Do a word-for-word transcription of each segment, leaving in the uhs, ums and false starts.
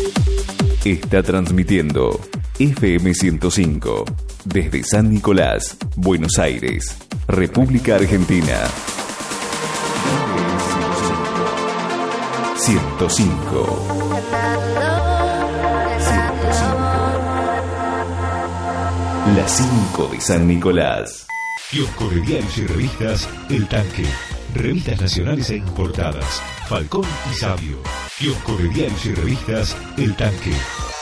Está transmitiendo F M ciento cinco desde San Nicolás, Buenos Aires, República Argentina. ciento cinco. ciento cinco. Las cinco de San Nicolás. Kiosco de diarios y revistas El Tanque. Revistas nacionales e importadas. Falcón y Sabio. Kiosco de diarios y revistas El Tanque.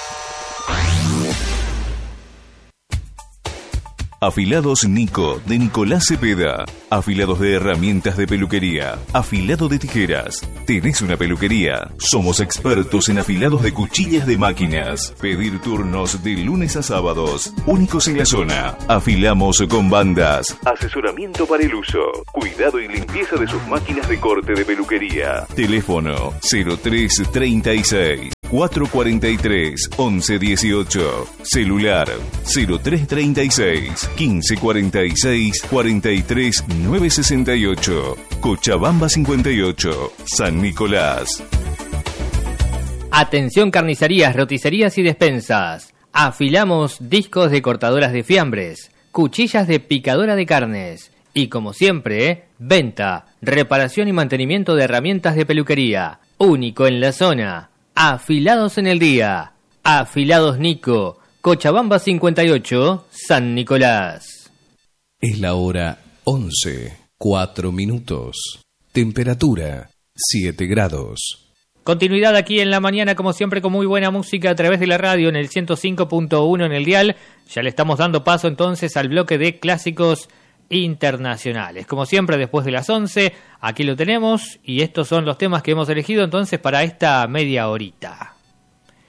Afilados Nico, de Nicolás Cepeda. Afilados de herramientas de peluquería. Afilado de tijeras. ¿Tenés una peluquería? Somos expertos en afilados de cuchillas de máquinas. Pedir turnos de lunes a sábados. Únicos en la zona. Afilamos con bandas. Asesoramiento para el uso. Cuidado y limpieza de sus máquinas de corte de peluquería. Teléfono cero tres treinta y seis, cuatrocientos cuarenta y tres, once dieciocho. Celular cero tres treinta y seis, quince cuarenta y seis, cuarenta y tres, novecientos sesenta y ocho. Cochabamba cincuenta y ocho, San Nicolás. Atención, carnicerías, roticerías y despensas. Afilamos discos de cortadoras de fiambres, cuchillas de picadora de carnes y, como siempre, venta, reparación y mantenimiento de herramientas de peluquería. Único en la zona. Afilados en el día. Afilados Nico, Cochabamba cincuenta y ocho, San Nicolás. Es la hora once, cuatro minutos. Temperatura siete grados. Continuidad aquí en la mañana, como siempre, con muy buena música a través de la radio en el ciento cinco punto uno en el dial. Ya le estamos dando paso entonces al bloque de clásicos internacionales. Como siempre, después de las once, aquí lo tenemos y estos son los temas que hemos elegido entonces para esta media horita.